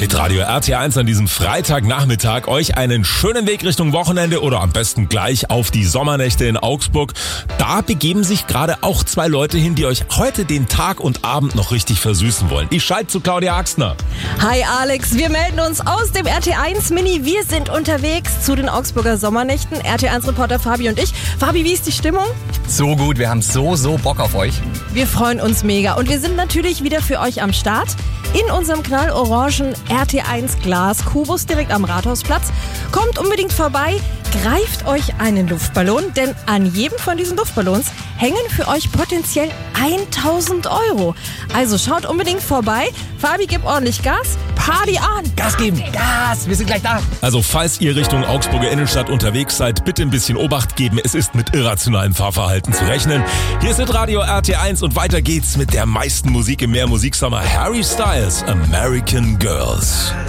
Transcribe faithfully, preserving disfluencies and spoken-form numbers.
Mit Radio R T eins an diesem Freitagnachmittag euch einen schönen Weg Richtung Wochenende oder am besten gleich auf die Sommernächte in Augsburg. Da begeben sich gerade auch zwei Leute hin, die euch heute den Tag und Abend noch richtig versüßen wollen. Ich schalte zu Claudia Axtner. Hi Alex, wir melden uns aus dem R T eins Mini. Wir sind unterwegs zu den Augsburger Sommernächten. R T eins Reporter Fabi und ich. Fabi, wie ist die Stimmung? So gut, wir haben so, so Bock auf euch. Wir freuen uns mega und wir sind natürlich wieder für euch am Start in unserem knallorangen R T eins Glaskubus direkt am Rathausplatz. Kommt unbedingt vorbei, greift euch einen Luftballon, denn an jedem von diesen Luftballons hängen für euch potenziell tausend Euro. Also schaut unbedingt vorbei. Fabi, gib ordentlich Gas. Party an! Gas geben! Gas! Wir sind gleich da! Also falls ihr Richtung Augsburger Innenstadt unterwegs seid, bitte ein bisschen Obacht geben. Es ist mit irrationalem Fahrverhalten zu rechnen. Hier ist Radio R T eins und weiter geht's mit der meisten Musik im Meer Musiksommer. Harry Styles, American Girls.